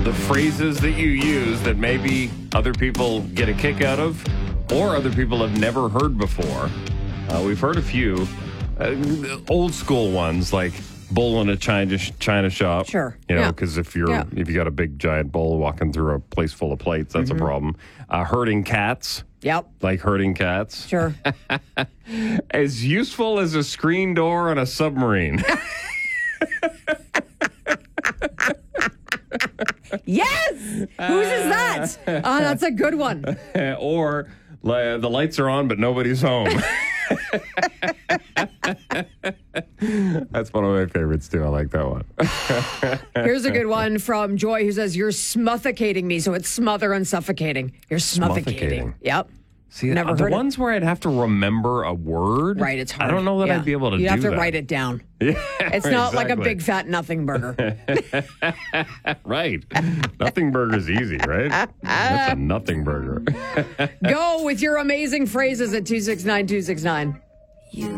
the phrases that you use that maybe other people get a kick out of or other people have never heard before. We've heard a few old school ones like bull in a China shop. Sure. You know, because if you got a big giant bull walking through a place full of plates, that's a problem. Herding cats. Yep. Like herding cats. Sure. As useful as a screen door on a submarine. Yes! Whose is that? Oh, that's a good one. Or the lights are on, but nobody's home. That's one of my favorites, too. I like that one. Here's a good one from Joy who says, you're smuffocating me. So it's smother and suffocating. You're smuffocating. Yep. See, Never the heard ones where I'd have to remember a word. Right, it's hard. I don't know that I'd be able to do that. You have to write it down. Yeah, it's not like a big fat nothing burger. Right. Nothing burger's easy, right? That's a nothing burger. Go with your amazing phrases at 269-269.